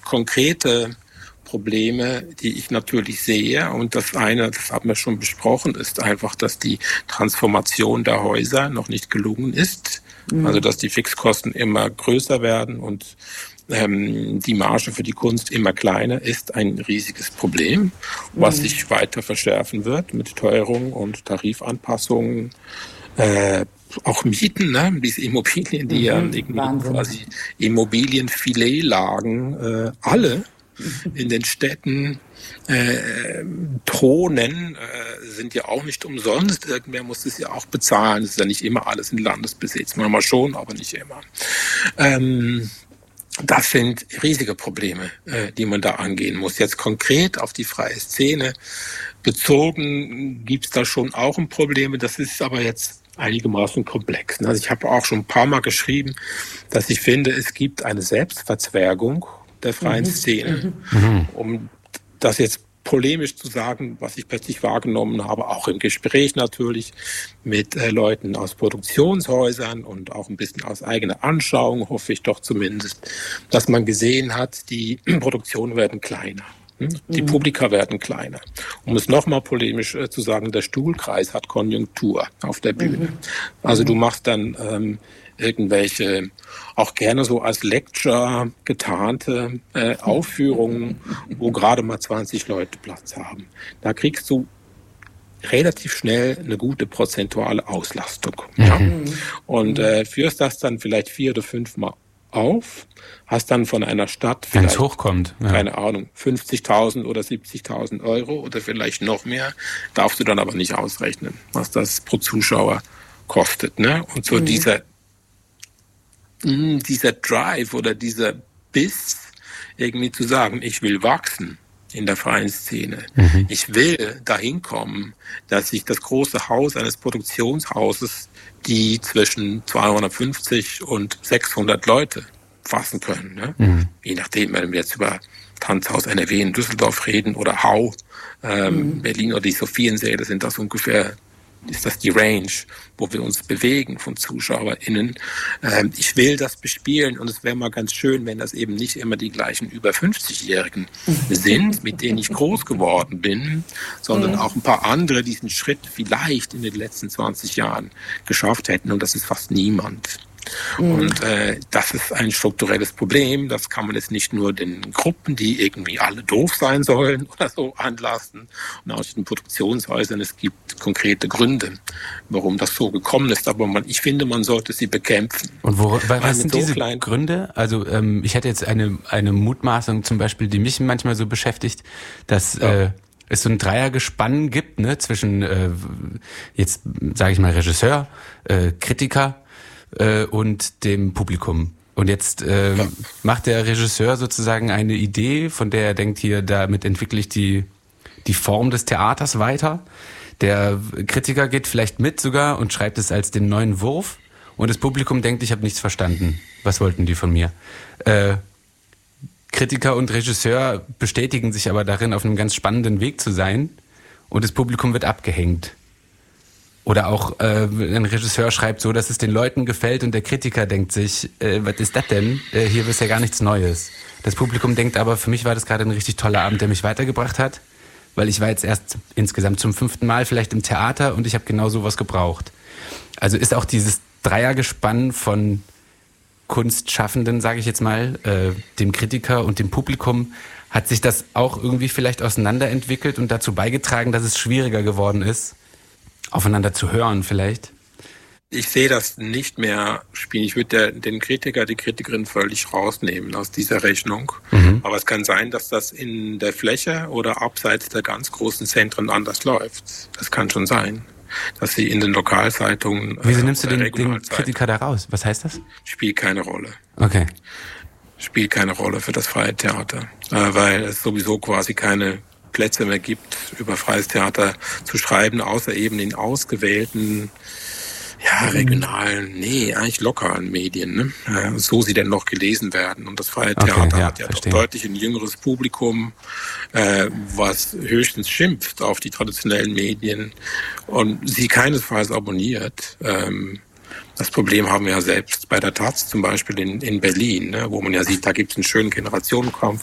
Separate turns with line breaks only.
konkrete Probleme, die ich natürlich sehe. Und das eine, das haben wir schon besprochen, ist einfach, dass die Transformation der Häuser noch nicht gelungen ist. Also dass die Fixkosten immer größer werden und die Marge für die Kunst immer kleiner, ist ein riesiges Problem, was sich weiter verschärfen wird mit Teuerung und Tarifanpassungen. Auch Mieten, ne? Diese Immobilien, die ja irgendwie quasi Immobilienfiletlagen, alle in den Städten thronen, sind ja auch nicht umsonst. Irgendwer muss es ja auch bezahlen. Es ist ja nicht immer alles in Landesbesitz. Manchmal schon, aber nicht immer. Das sind riesige Probleme, die man da angehen muss. Jetzt konkret auf die freie Szene bezogen gibt's da schon auch ein Problem. Das ist aber jetzt einigermaßen komplex. Also ich habe auch schon ein paar Mal geschrieben, dass ich finde, es gibt eine Selbstverzwergung der freien Szene. Um das jetzt polemisch zu sagen, was ich plötzlich wahrgenommen habe, auch im Gespräch natürlich mit Leuten aus Produktionshäusern und auch ein bisschen aus eigener Anschauung, hoffe ich doch zumindest, dass man gesehen hat, die Produktionen werden kleiner. Die Publika werden kleiner. Um es nochmal polemisch zu sagen, der Stuhlkreis hat Konjunktur auf der Bühne. Also du machst dann irgendwelche, auch gerne so als Lecture getarnte Aufführungen, wo gerade mal 20 Leute Platz haben. Da kriegst du relativ schnell eine gute prozentuale Auslastung. Ja. Und führst das dann vielleicht 4 oder 5 Mal auf, hast dann von einer Stadt
wenn es hochkommt,
keine Ahnung, 50.000 oder 70.000 Euro oder vielleicht noch mehr, darfst du dann aber nicht ausrechnen, was das pro Zuschauer kostet. Ne? Und so dieser Drive oder dieser Biss, irgendwie zu sagen, ich will wachsen in der freien Szene. Ich will dahin kommen, dass ich das große Haus eines Produktionshauses, die zwischen 250 und 600 Leute fassen können. Ne? Je nachdem, wenn wir jetzt über Tanzhaus NRW in Düsseldorf reden oder Hau, Berlin oder die Sophiensäle, sind das ungefähr, ist das die Range, wo wir uns bewegen von ZuschauerInnen. Ich will das bespielen und es wäre mal ganz schön, wenn das eben nicht immer die gleichen über 50-Jährigen sind, mit denen ich groß geworden bin, sondern auch ein paar andere diesen Schritt vielleicht in den letzten 20 Jahren geschafft hätten und das ist fast niemand. Und das ist ein strukturelles Problem. Das kann man jetzt nicht nur den Gruppen, die irgendwie alle doof sein sollen oder so, anlassen. Und auch den Produktionshäusern. Es gibt konkrete Gründe, warum das so gekommen ist. Aber ich finde, man sollte sie bekämpfen.
Und was sind diese Gründe? Also ich hätte jetzt eine Mutmaßung zum Beispiel, die mich manchmal so beschäftigt, dass es so ein Dreiergespann gibt, ne, zwischen jetzt sage ich mal Regisseur, Kritiker und dem Publikum. Und jetzt macht der Regisseur sozusagen eine Idee, von der er denkt, hier, damit entwickle ich die Form des Theaters weiter. Der Kritiker geht vielleicht mit sogar und schreibt es als den neuen Wurf. Und das Publikum denkt, ich habe nichts verstanden. Was wollten die von mir? Kritiker und Regisseur bestätigen sich aber darin, auf einem ganz spannenden Weg zu sein. Und das Publikum wird abgehängt. Oder auch ein Regisseur schreibt so, dass es den Leuten gefällt und der Kritiker denkt sich, was ist das denn? Hier ist ja gar nichts Neues. Das Publikum denkt aber, für mich war das gerade ein richtig toller Abend, der mich weitergebracht hat, weil ich war jetzt erst insgesamt zum 5. Mal vielleicht im Theater und ich habe genau sowas gebraucht. Also ist auch dieses Dreiergespann von Kunstschaffenden, sage ich jetzt mal, dem Kritiker und dem Publikum, hat sich das auch irgendwie vielleicht auseinanderentwickelt und dazu beigetragen, dass es schwieriger geworden ist, aufeinander zu hören vielleicht?
Ich sehe das nicht mehr spielen. Ich würde den Kritiker, die Kritikerin völlig rausnehmen aus dieser Rechnung. Aber es kann sein, dass das in der Fläche oder abseits der ganz großen Zentren anders läuft. Das kann schon sein, dass sie in den Lokalzeitungen...
Wieso nimmst du den Kritiker da raus? Was heißt das?
Spielt keine Rolle.
Okay.
Spielt keine Rolle für das freie Theater, weil es sowieso quasi keine Plätze mehr gibt, über freies Theater zu schreiben, außer eben in ausgewählten, regionalen, eigentlich lokalen Medien, ne? So sie denn noch gelesen werden. Und das freie Theater hat ja doch deutlich ein jüngeres Publikum, was höchstens schimpft auf die traditionellen Medien und sie keinesfalls abonniert. Das Problem haben wir ja selbst bei der Taz zum Beispiel in Berlin, ne, wo man ja sieht, da gibt es einen schönen Generationenkampf